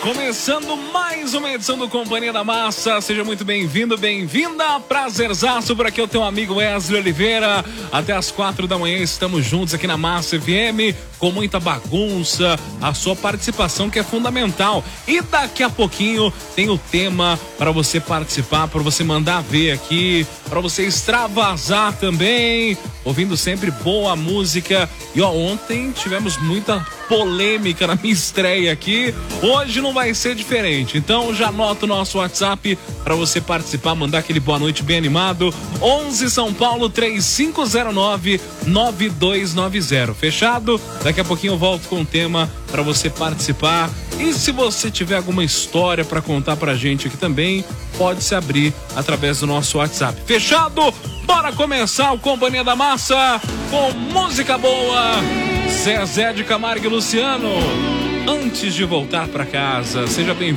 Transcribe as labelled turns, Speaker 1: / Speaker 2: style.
Speaker 1: Começando mais uma edição do Companhia da Massa, seja muito bem-vindo, bem-vinda, prazerzaço, por aqui é o teu amigo Wesley Oliveira, até as 4 da manhã estamos juntos aqui na Massa FM, com muita bagunça, a sua participação que é fundamental, e daqui a pouquinho tem o tema para você participar, para você mandar ver aqui, para você extravasar também, ouvindo sempre boa música, e ó, ontem tivemos muita polêmica na minha estreia aqui, hoje não vai ser diferente, então já anota o nosso WhatsApp para você participar, mandar aquele boa noite bem animado, 11 São Paulo 3509-9290, fechado? Daqui a pouquinho eu volto com o tema para você participar, e se você tiver alguma história para contar pra gente aqui também, pode se abrir através do nosso WhatsApp, fechado? Bora começar o Companhia da Massa com música boa, Zezé de Camargo e Luciano. Antes de voltar para casa, seja bem-vindo.